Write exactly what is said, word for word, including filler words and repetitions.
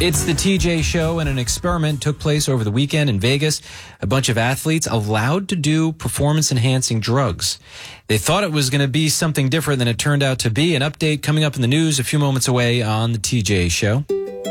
It's the T J Show, and an experiment took place over the weekend in Vegas. A bunch of athletes allowed to do performance-enhancing drugs. They thought it was going to be something different than it turned out to be. An update coming up in the news a few moments away on the T J Show.